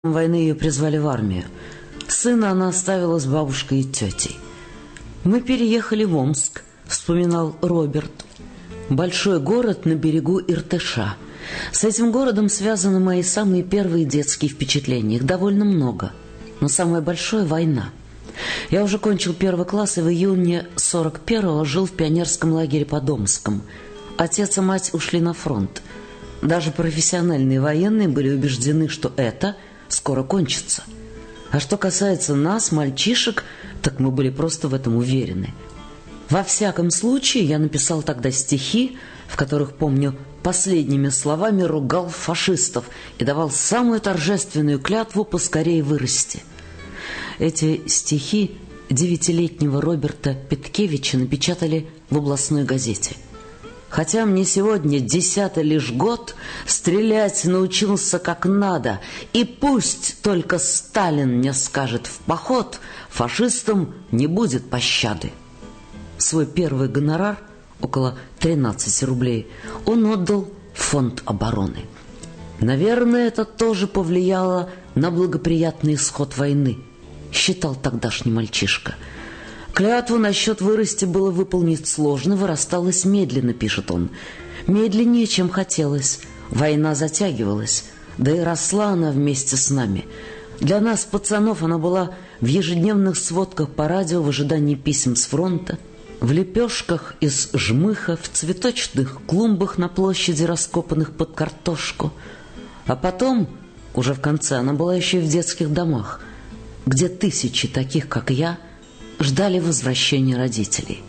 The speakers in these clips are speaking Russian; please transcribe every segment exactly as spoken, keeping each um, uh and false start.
войны ее призвали в армию. Сына она оставила с бабушкой и тетей. «Мы переехали в Омск», — вспоминал Роберт. «Большой город на берегу Иртыша. С этим городом связаны мои самые первые детские впечатления. Их довольно много. Но самое большое — война. Я уже кончил первый класс и в июне сорок первого жил в пионерском лагере под Омском. Отец и мать ушли на фронт. Даже профессиональные военные были убеждены, что это скоро кончится. А что касается нас, мальчишек, так мы были просто в этом уверены. Во всяком случае, я написал тогда стихи, в которых, помню, последними словами ругал фашистов и давал самую торжественную клятву поскорее вырасти. Эти стихи девятилетнего Роберта Петкевича напечатали в областной газете. Хотя мне сегодня десятый лишь год, стрелять научился как надо, и пусть только Сталин мне скажет в поход, фашистам не будет пощады. Свой первый гонорар, около тринадцати рублей, он отдал в фонд обороны. Наверное, это тоже повлияло на благоприятный исход войны, считал тогдашний мальчишка. Клятву насчет вырасти было выполнить сложно, вырасталось медленно, пишет он. Медленнее, чем хотелось. Война затягивалась, да и росла она вместе с нами. Для нас, пацанов, она была в ежедневных сводках по радио в ожидании писем с фронта, в лепешках из жмыха, в цветочных клумбах на площади, раскопанных под картошку. А потом, уже в конце, она была еще и в детских домах, где тысячи таких, как я, ждали возвращения родителей.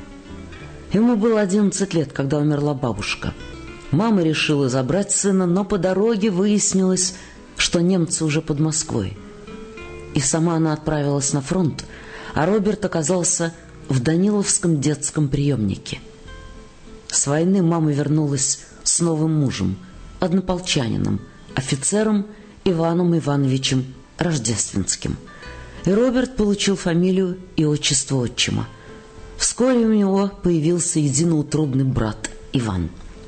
Ему было одиннадцать лет, когда умерла бабушка. Мама решила забрать сына, но по дороге выяснилось, что немцы уже под Москвой. И сама она отправилась на фронт, а Роберт оказался в Даниловском детском приемнике. С войны мама вернулась с новым мужем, однополчанином, офицером Иваном Ивановичем Рождественским. И Роберт получил фамилию и отчество отчима. Вскоре у него появился единоутробный брат Иван.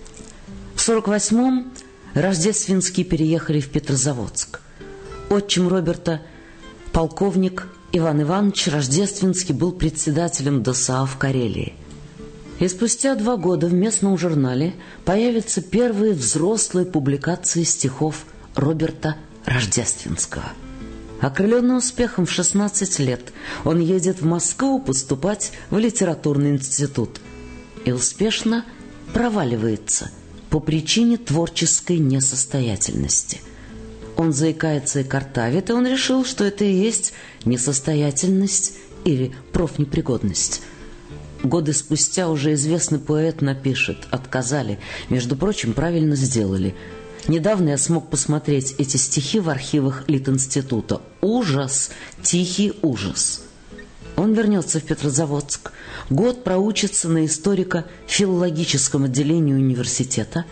В сорок восьмом Рождественские переехали в Петрозаводск. Отчим Роберта, полковник Иван Иванович Рождественский, был председателем ДОСААФ в Карелии. И спустя два года в местном журнале появятся первые взрослые публикации стихов Роберта Рождественского. Окрыленный успехом в шестнадцать лет, он едет в Москву поступать в литературный институт и успешно проваливается по причине творческой несостоятельности. Он заикается и картавит, и он решил, что это и есть несостоятельность или профнепригодность. Годы спустя уже известный поэт напишет: «Отказали, между прочим, правильно сделали». Недавно я смог посмотреть эти стихи в архивах Литинститута. Ужас, тихий ужас. Он вернется в Петрозаводск, год проучится на историко-филологическом отделении университета.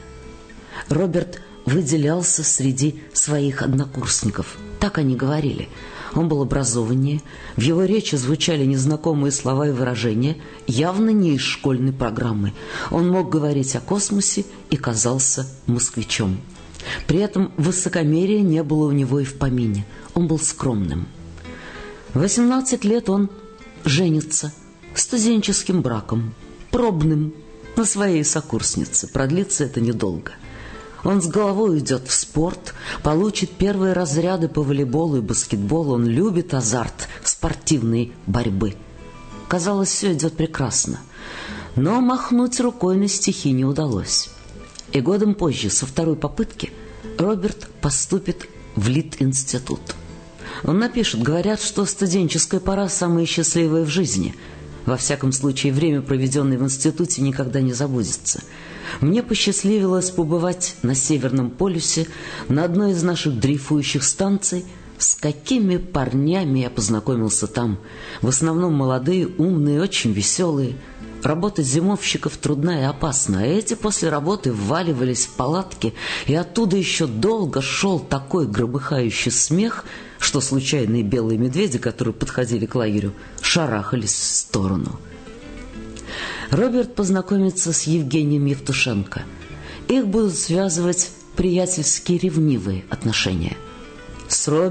Роберт выделялся среди своих однокурсников. Так они говорили. Он был образованнее, в его речи звучали незнакомые слова и выражения, явно не из школьной программы. Он мог говорить о космосе и казался москвичом. При этом высокомерия не было у него и в помине. Он был скромным. В восемнадцать лет он женится студенческим браком, пробным, на своей сокурснице. Продлится это недолго. Он с головой идет в спорт, получит первые разряды по волейболу и баскетболу. Он любит азарт спортивной борьбы. Казалось, все идет прекрасно. Но махнуть рукой на стихи не удалось. И годом позже, со второй попытки, Роберт поступит в Литинститут. Он напишет: говорят, что студенческая пора самая счастливая в жизни. Во всяком случае, время, проведенное в институте, никогда не забудется. Мне посчастливилось побывать на Северном полюсе, на одной из наших дрейфующих станций. С какими парнями я познакомился там. В основном молодые, умные, очень веселые. Работа зимовщиков трудна и опасна, а эти после работы вваливались в палатки, и оттуда еще долго шел такой громыхающий смех, что случайные белые медведи, которые подходили к лагерю, шарахались в сторону. Роберт познакомится с Евгением Евтушенко. Их будут связывать приятельские ревнивые отношения. С Робертом